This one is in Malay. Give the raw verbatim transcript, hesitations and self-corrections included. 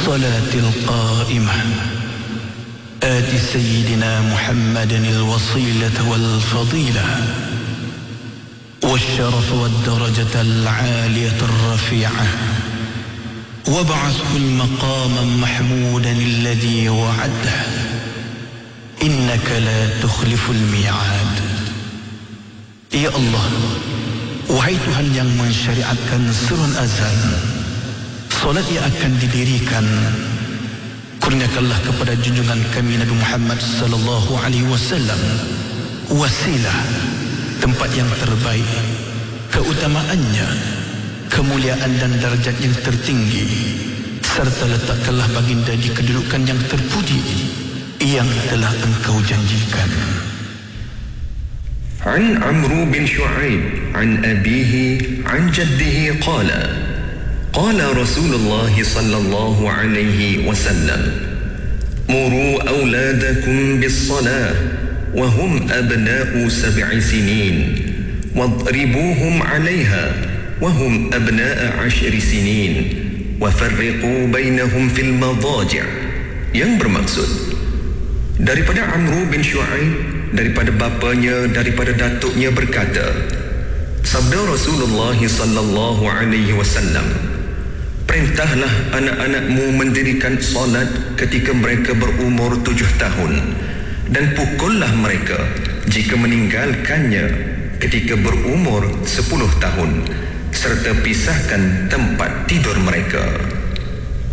الصلاة القائمة آت سيدنا محمد الوصيلة والفضيلة والشرف والدرجة العالية الرفيعة وابعثه المقام محمودا الذي وعده إنك لا تخلف الميعاد. Ya Allah, wahai Tuhan yang mensyariatkan surun azan, solat yang akan didirikan, kurniakanlah kepada junjungan kami Nabi Muhammad sallallahu alaihi wasallam wasilah, tempat yang terbaik, keutamaannya, kemuliaan dan darjat yang tertinggi, serta letakkanlah baginda di kedudukan yang terpuji yang telah engkau janjikan. عن عمرو بن شعيب عن أبيه عن جده قال قال رسول الله صلى الله عليه وسلم مروا أولادكم بالصلاة وهم أبناء سبع سنين واضربوهم عليها وهم أبناء عشر سنين وفرقوا بينهم في المضاجع. Yang bermaksud daripada Amru bin Shu'aib, daripada bapanya, daripada datuknya berkata, sabda Rasulullah sallallahu alaihi wasallam, perintahlah anak-anakmu mendirikan solat ketika mereka berumur tujuh tahun dan pukullah mereka jika meninggalkannya ketika berumur sepuluh tahun, serta pisahkan tempat tidur mereka.